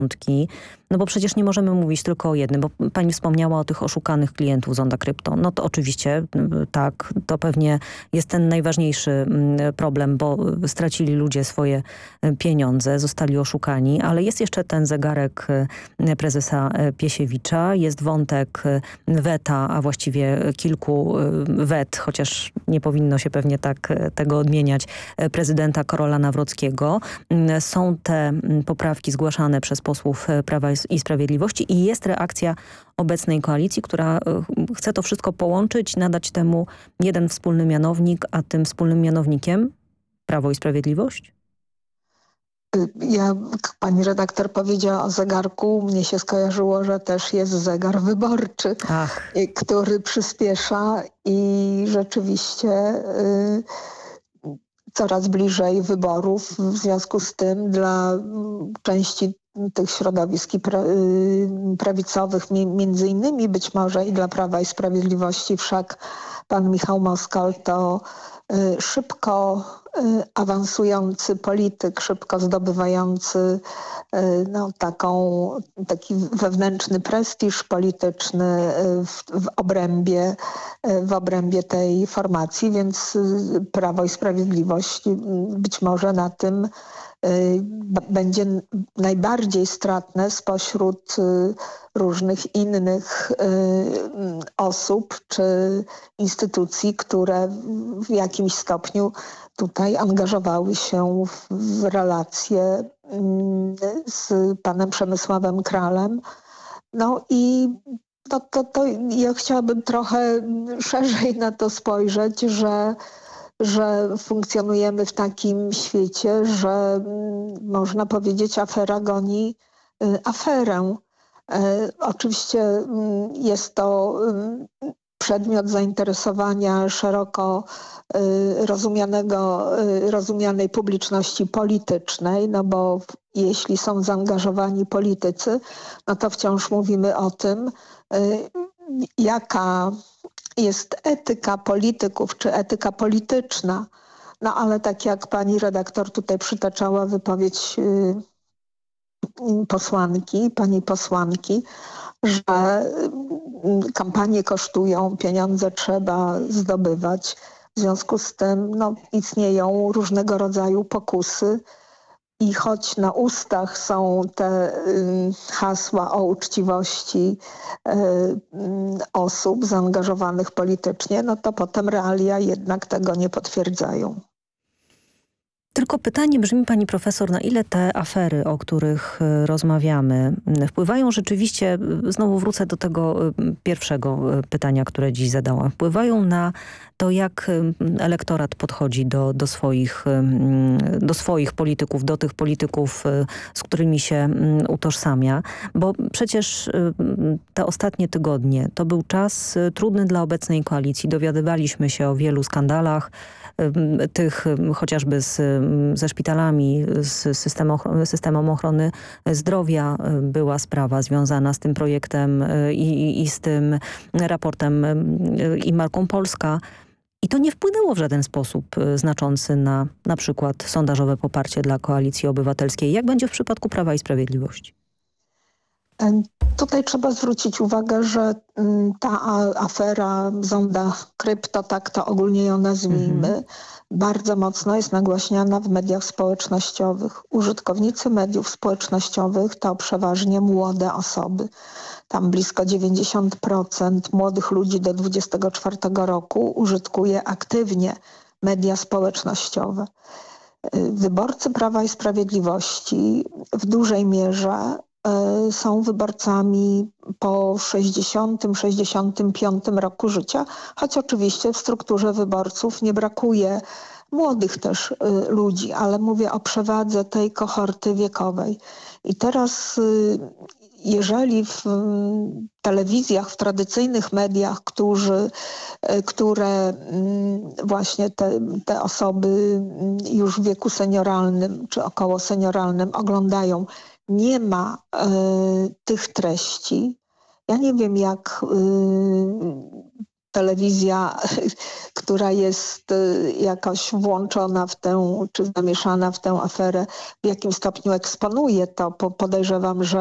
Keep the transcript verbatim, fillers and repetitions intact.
No bo przecież nie możemy mówić tylko o jednym, bo pani wspomniała o tych oszukanych klientów Zonda Krypto. No to oczywiście tak, to pewnie jest ten najważniejszy problem, bo stracili ludzie swoje pieniądze, zostali oszukani, ale jest jeszcze ten zegarek prezesa Piesiewicza, jest wątek weta, a właściwie kilku wet, chociaż nie powinno się pewnie tak tego odmieniać, prezydenta Karola Nawrockiego. Są te poprawki zgłaszane przez posłów Prawa i Sprawiedliwości i jest reakcja obecnej koalicji, która chce to wszystko połączyć, nadać temu jeden wspólny mianownik, a tym wspólnym mianownikiem Prawo i Sprawiedliwość? Ja, pani redaktor powiedziała o zegarku, mnie się skojarzyło, że też jest zegar wyborczy, Ach. który przyspiesza i rzeczywiście y, coraz bliżej wyborów. W związku z tym dla części tych środowisk pra, y, prawicowych, mi, między innymi być może i dla Prawa i Sprawiedliwości, wszak pan Michał Moskal to y, szybko y, awansujący polityk, szybko zdobywający y, no, taką, taki wewnętrzny prestiż polityczny y, w, w, obrębie, y, w obrębie tej formacji, więc y, Prawo i Sprawiedliwość y, być może na tym będzie najbardziej stratne spośród różnych innych osób czy instytucji, które w jakimś stopniu tutaj angażowały się w relacje z panem Przemysławem Kralem. No i to, to, to ja chciałabym trochę szerzej na to spojrzeć, że że funkcjonujemy w takim świecie, że można powiedzieć, afera goni aferę. Oczywiście jest to przedmiot zainteresowania szeroko rozumianego, rozumianej publiczności politycznej, no bo jeśli są zaangażowani politycy, no to wciąż mówimy o tym, jaka jest etyka polityków, czy etyka polityczna. No ale tak jak pani redaktor tutaj przytaczała wypowiedź yy, posłanki, pani posłanki, że yy, kampanie kosztują, pieniądze trzeba zdobywać. W związku z tym no, istnieją różnego rodzaju pokusy. I choć na ustach są te y, hasła o uczciwości y, y, osób zaangażowanych politycznie, no to potem realia jednak tego nie potwierdzają. Tylko pytanie brzmi, pani profesor, na ile te afery, o których rozmawiamy, wpływają rzeczywiście, znowu wrócę do tego pierwszego pytania, które dziś zadałam, wpływają na to, jak elektorat podchodzi do, do, swoich, do swoich polityków, do tych polityków, z którymi się utożsamia. Bo przecież te ostatnie tygodnie to był czas trudny dla obecnej koalicji. Dowiadywaliśmy się o wielu skandalach, tych chociażby z, ze szpitalami, z systemem, systemem ochrony zdrowia była sprawa związana z tym projektem i, i z tym raportem i marką Polska. I to nie wpłynęło w żaden sposób znaczący na na przykład sondażowe poparcie dla Koalicji Obywatelskiej. Jak będzie w przypadku Prawa i Sprawiedliwości? Tutaj trzeba zwrócić uwagę, że ta afera Zonda Krypto, tak to ogólnie ją nazwijmy, mhm. bardzo mocno jest nagłaśniana w mediach społecznościowych. Użytkownicy mediów społecznościowych to przeważnie młode osoby. Tam blisko dziewięćdziesiąt procent młodych ludzi do dwudziestego czwartego roku użytkuje aktywnie media społecznościowe. Wyborcy Prawa i Sprawiedliwości w dużej mierze są wyborcami po sześćdziesiątym sześćdziesiątym piątym roku życia, choć oczywiście w strukturze wyborców nie brakuje młodych też ludzi, ale mówię o przewadze tej kohorty wiekowej. I teraz jeżeli w telewizjach, w tradycyjnych mediach, którzy, które właśnie te, te osoby już w wieku senioralnym czy około senioralnym oglądają, nie ma y, tych treści. Ja nie wiem, jak y, telewizja, która jest jakoś włączona w tę, czy zamieszana w tę aferę, w jakim stopniu eksponuje to. Podejrzewam, że